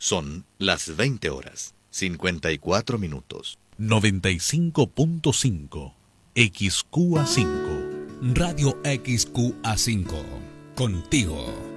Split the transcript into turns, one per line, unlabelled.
Son las 20 horas, 54 minutos.
95.5 XQA5.
Radio XQA5. Contigo.